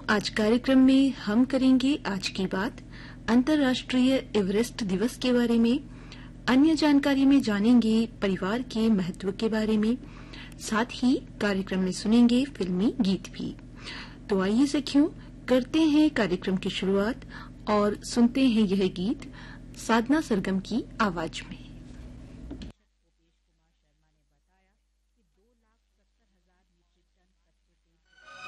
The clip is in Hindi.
आज कार्यक्रम में हम करेंगे आज की बात अंतर्राष्ट्रीय एवरेस्ट दिवस के बारे में। अन्य जानकारी में जानेंगे परिवार के महत्व के बारे में। साथ ही कार्यक्रम में सुनेंगे फिल्मी गीत भी। तो आइए सखियों, करते हैं कार्यक्रम की शुरुआत और सुनते हैं यह गीत साधना सरगम की आवाज में।